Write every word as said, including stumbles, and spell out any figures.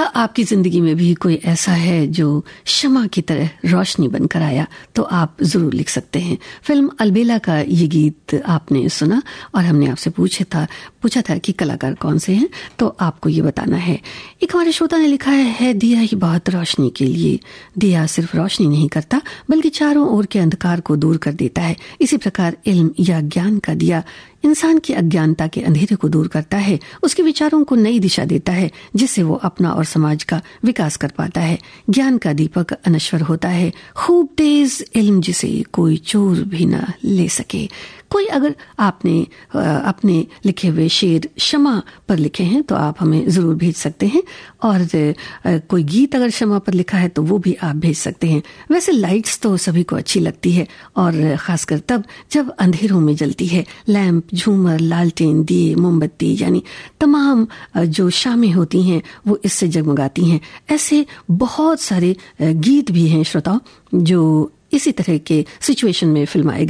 आपकी जिंदगी में भी कोई ऐसा है जो शमा की तरह रोशनी बनकर आया, तो आप जरूर लिख सकते हैं। फिल्म अलबेला का ये गीत आपने सुना और हमने आपसे पूछा था पूछा था कि कलाकार कौन से हैं, तो आपको ये बताना है। एक हमारे श्रोता ने लिखा है, है दिया ही बहुत रोशनी के लिए। दिया सिर्फ रोशनी नहीं करता बल्कि चारों ओर के अंधकार को दूर कर देता है। इसी प्रकार इल्म या ज्ञान का दिया इंसान की अज्ञानता के अंधेरे को दूर करता है, उसके विचारों को नई दिशा देता है, जिससे वो अपना और समाज का विकास कर पाता है। ज्ञान का दीपक अनश्वर होता है, खूब तेज इल्म जिसे कोई चोर भी न ले सके। कोई अगर आपने अपने लिखे हुए शेर शमा पर लिखे हैं तो आप हमें जरूर भेज सकते हैं, और कोई गीत अगर शमा पर लिखा है तो वो भी आप भेज सकते हैं। वैसे लाइट्स तो सभी को अच्छी लगती है, और खासकर तब जब अंधेरों में जलती है। लैंप, झूमर, लालटेन, दिए, मोमबत्ती, यानी तमाम जो शामें होती हैं वो इससे जगमगाती हैं। ऐसे बहुत सारे गीत भी हैं श्रोताओं जो इसी तरह के सिचुएशन में फिल्माए गए।